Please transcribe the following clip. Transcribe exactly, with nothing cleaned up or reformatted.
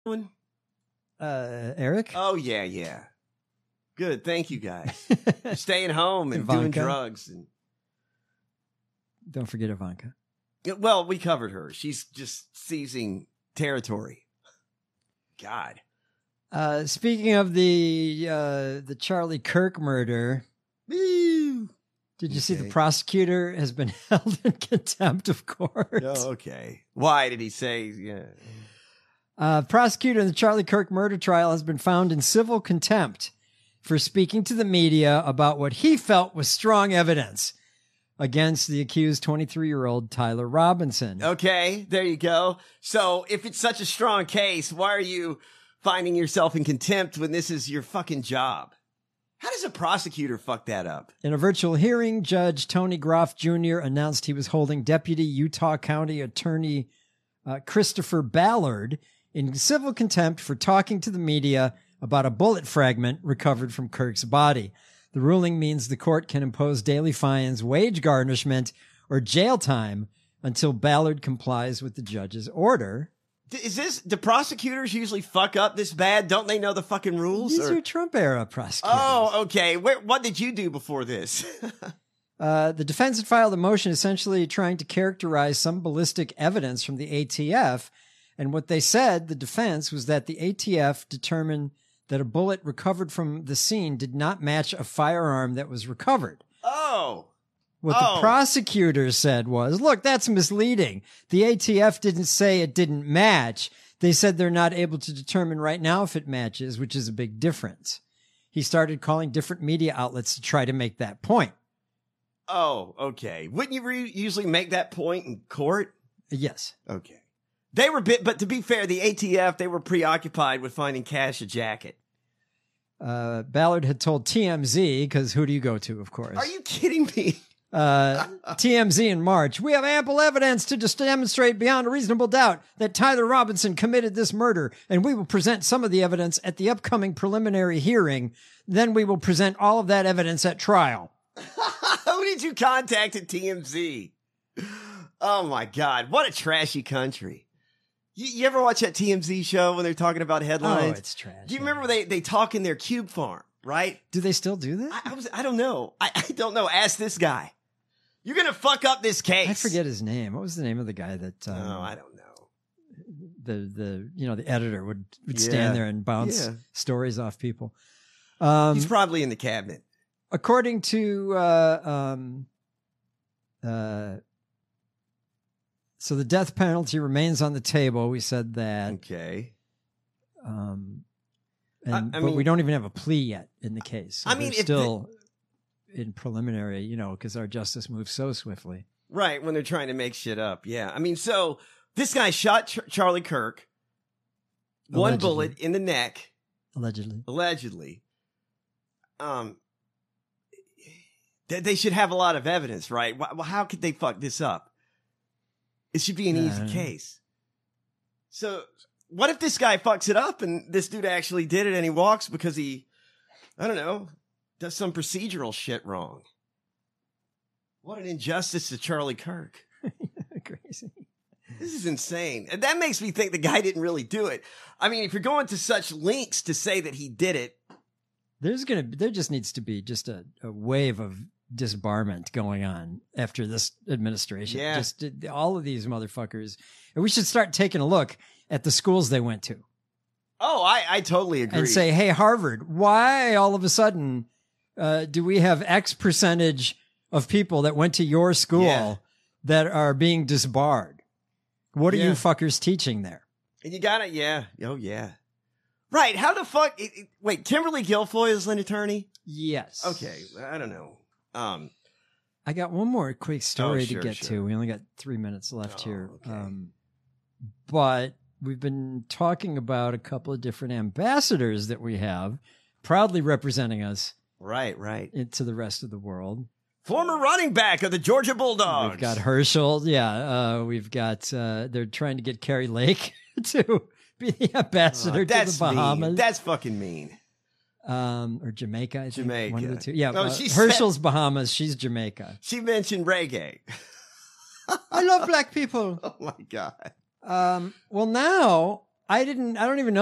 one? Uh, Eric? Oh, yeah, yeah. Good. Thank you, guys. Staying home and Ivanka. doing drugs. And Don't forget Ivanka. well, we covered her. She's just seizing territory. God. Uh, speaking of the uh, the Charlie Kirk murder, Woo. did you see the Okay. prosecutor has been held in contempt of court? Oh, okay. Why did he say? Yeah. Uh, prosecutor in the Charlie Kirk murder trial has been found in civil contempt for speaking to the media about what he felt was strong evidence against the accused twenty-three-year-old Tyler Robinson. Okay, there you go. So if it's such a strong case, why are you finding yourself in contempt when this is your fucking job? How does a prosecutor fuck that up? In a virtual hearing, Judge Tony Groff Junior announced he was holding Deputy Utah County Attorney uh, Christopher Ballard in civil contempt for talking to the media about a bullet fragment recovered from Kirk's body. The ruling means the court can impose daily fines, wage garnishment, or jail time until Ballard complies with the judge's order. D- Is this, do prosecutors usually fuck up this bad? Don't they know the fucking rules? These or- are Trump-era prosecutors. Oh, okay. Where, what did you do before this? Uh, the defense had filed a motion essentially trying to characterize some ballistic evidence from the A T F. And what they said, the defense, was that the A T F determined that a bullet recovered from the scene did not match a firearm that was recovered. Oh. What Oh. the prosecutors said was, look, that's misleading. The A T F didn't say it didn't match. They said they're not able to determine right now if it matches, which is a big difference. He started calling different media outlets to try to make that point. Oh, okay. Wouldn't you re- usually make that point in court? Yes. Okay. They were bit, but to be fair, the A T F, they were preoccupied with finding Cash a jacket. Uh, Ballard had told T M Z, because who do you go to, of course? Are you kidding me? Uh, T M Z in March. We have ample evidence to just demonstrate beyond a reasonable doubt that Tyler Robinson committed this murder, and we will present some of the evidence at the upcoming preliminary hearing. Then we will present all of that evidence at trial. Who did you contact at T M Z? Oh my God. What a trashy country. You, you ever watch that T M Z show when they're talking about headlines? Oh, it's trash. Do you remember they, they talk in their cube farm, right? Do they still do that? I, I was, I don't know. I, I don't know. Ask this guy. You're going to fuck up this case. I forget his name. What was the name of the guy that, um, Oh, I don't know. the, the, you know, the editor would, would Yeah. stand there and bounce Yeah. stories off people. Um, He's probably in the cabinet. according to, uh, um, uh, so the death penalty remains on the table. We said that. Okay. Um, and I- I but we mean- don't even have a plea yet in the case. So I mean, they're if the- still in preliminary, you know, because our justice moves so swiftly. Right. When they're trying to make shit up. Yeah. I mean, so this guy shot Ch- Charlie Kirk. One Allegedly. bullet in the neck, Allegedly. allegedly. Um, they, they should have a lot of evidence, right? Wh- Well, how could they fuck this up? It should be an Yeah, I easy don't know. case. So what if this guy fucks it up and this dude actually did it and he walks because he, I don't know, does some procedural shit wrong? What an injustice to Charlie Kirk. Crazy. This is insane. And that makes me think the guy didn't really do it. I mean, if you're going to such lengths to say that he did it, There's gonna there just needs to be just a, a wave of disbarment going on after this administration. Yeah. Just uh, all of these motherfuckers. And we should start taking a look at the schools they went to oh, I, I totally agree. and say, hey, Harvard, why all of a sudden uh, do we have X percentage of people that went to your school Yeah. that are being disbarred? What are Yeah. you fuckers teaching there? and you gotta, yeah. Oh, yeah. Right. How the fuck? It, it- wait, Kimberly Guilfoyle is an attorney? Yes. Okay. I don't know. Um, I got one more quick story Oh, sure, to get sure. to. We only got three minutes left Oh, here. okay. Um, but we've been talking about a couple of different ambassadors that we have proudly representing us right, right. into the rest of the world. Former running back of the Georgia Bulldogs. We've got Herschel. Yeah. Uh, we've got, uh, they're trying to get Carrie Lake to be the ambassador Oh, to that's the Bahamas. mean. That's fucking mean. um, or Jamaica. I think. Jamaica. One of the two. Yeah. No, uh, she Herschel's Bahamas. She's Jamaica. She mentioned reggae. I love black people. Oh my God. Um, well, now I didn't. I don't even know